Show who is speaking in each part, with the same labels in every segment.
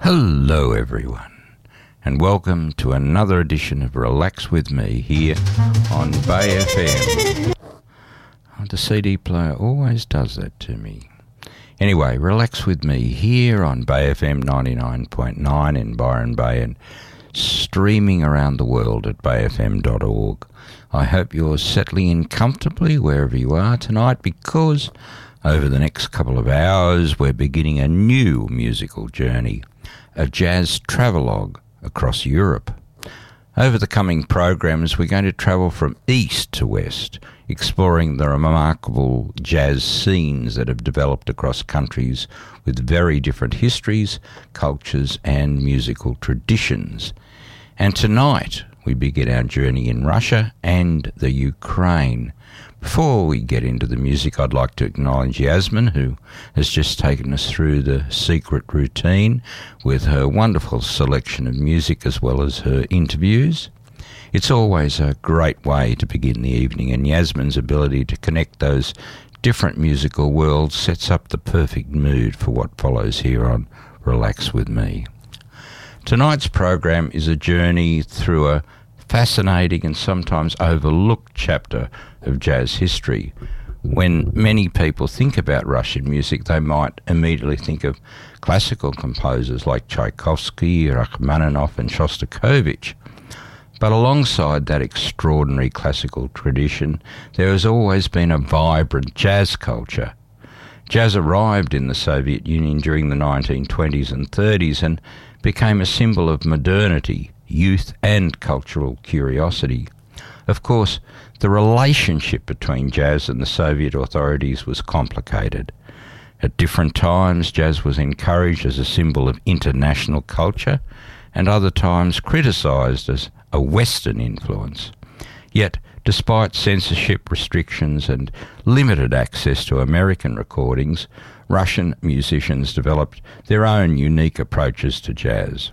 Speaker 1: Hello everyone, and welcome to another edition of Relax With Me here on Bay FM. The CD player always does that to me. Anyway, Relax With Me here on Bay FM 99.9 in Byron Bay and streaming around the world at bayfm.org. I hope you're settling in comfortably wherever you are tonight, because over the next couple of hours we're beginning a new musical journey, a jazz travelogue across Europe. Over the coming programs we're going to travel from east to west, exploring the remarkable jazz scenes that have developed across countries with very different histories, cultures and musical traditions. And tonight we begin our journey in Russia and the Ukraine. Before we get into the music, I'd like to acknowledge Yasmin, who has just taken us through the secret routine with her wonderful selection of music as well as her interviews. It's always a great way to begin the evening, and Yasmin's ability to connect those different musical worlds sets up the perfect mood for what follows here on Relax With Me. Tonight's program is a journey through a fascinating and sometimes overlooked chapter of jazz history. When many people think about Russian music, they might immediately think of classical composers like Tchaikovsky, Rachmaninoff and Shostakovich. But alongside that extraordinary classical tradition, there has always been a vibrant jazz culture. Jazz arrived in the Soviet Union during the 1920s and 30s and became a symbol of modernity, youth and cultural curiosity. Of course, the relationship between jazz and the Soviet authorities was complicated. At different times, jazz was encouraged as a symbol of international culture, and other times criticised as a Western influence. Yet, despite censorship restrictions and limited access to American recordings, Russian musicians developed their own unique approaches to jazz.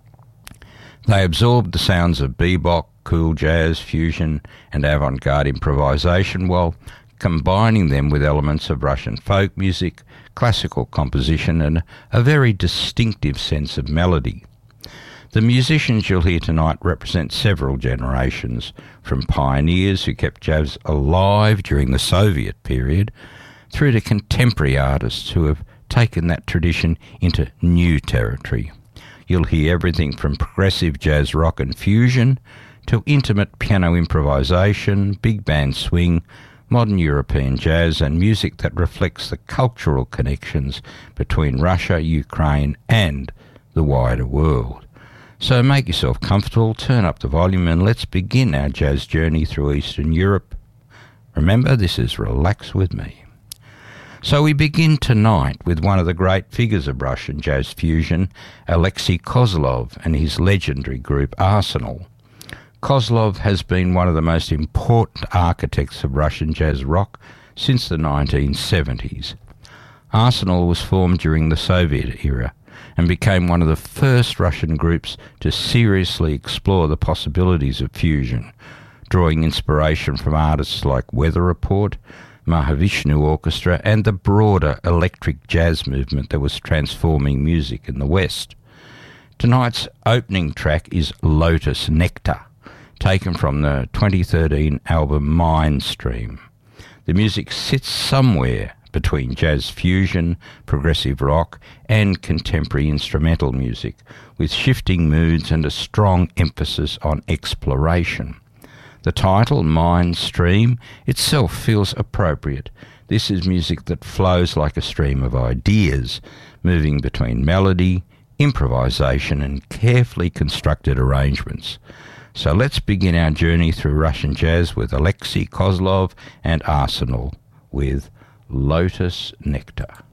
Speaker 1: They absorbed the sounds of bebop, cool jazz, fusion and avant-garde improvisation while combining them with elements of Russian folk music, classical composition and a very distinctive sense of melody. The musicians you'll hear tonight represent several generations, from pioneers who kept jazz alive during the Soviet period, through to contemporary artists who have taken that tradition into new territory. You'll hear everything from progressive jazz rock and fusion to intimate piano improvisation, big band swing, modern European jazz and music that reflects the cultural connections between Russia, Ukraine and the wider world. So make yourself comfortable, turn up the volume and let's begin our jazz journey through Eastern Europe. Remember, this is Relax With Me. So we begin tonight with one of the great figures of Russian jazz fusion, Alexei Kozlov and his legendary group Arsenal. Kozlov has been one of the most important architects of Russian jazz rock since the 1970s. Arsenal was formed during the Soviet era and became one of the first Russian groups to seriously explore the possibilities of fusion, drawing inspiration from artists like Weather Report, Mahavishnu Orchestra and the broader electric jazz movement that was transforming music in the West. Tonight's opening track is Lotus Nectar, taken from the 2013 album Mindstream. The music sits somewhere between jazz fusion, progressive rock and contemporary instrumental music, with shifting moods and a strong emphasis on exploration. The title, Mindstream, itself feels appropriate. This is music that flows like a stream of ideas, moving between melody, improvisation and carefully constructed arrangements. So let's begin our journey through Russian jazz with Alexei Kozlov and Arsenal with Lotus Nectar.